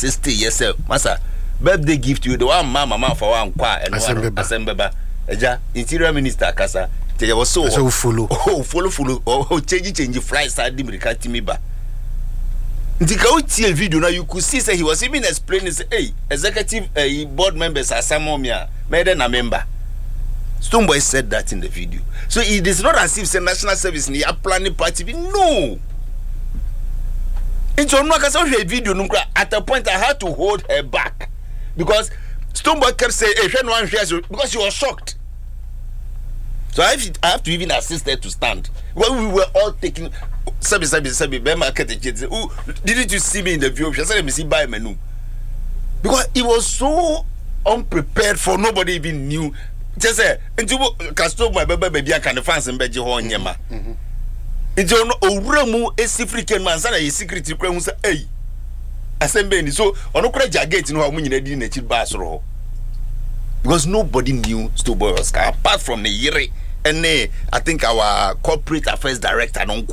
assist yourself masa birthday gift you the one mama for one kwa and asembeba eja interior minister kasa they was so follow change flights at the America timiba ndika uti a video now you could see say he was even explaining say hey executive board members are some of me made a member. Stonebwoy said that in the video. So it is not as if say national service ni a planning party. No. It's on a video. At a point, I had to hold her back because Stonebwoy kept saying, "Hey, one shares," because she was shocked. So I have to even assist her to stand. When we were all taking, Sabi, didn't you see me in the view? She said, "Let me see by menu," because it was so unprepared for nobody even knew. Just say, "Into Stonebwoy baby, I can fans and beji ho nyema." Into owuramu esifriken man sana security kra hu say, "Hey, asembe ni so ono kra jagate no ha mu nyina di na chi bass ro." Because nobody knew Stonebwoy was apart from the Yere and I think our corporate affairs director